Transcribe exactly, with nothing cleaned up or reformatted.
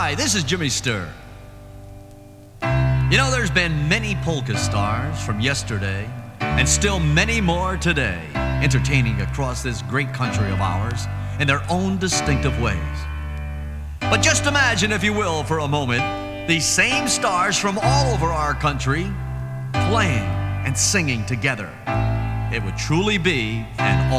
Hi, this is Jimmy Sturr. You know, there's been many polka stars from yesterday, and still many more today, entertaining across this great country of ours in their own distinctive ways. But just imagine, if you will, for a moment, these same stars from all over our country playing and singing together. It would truly be an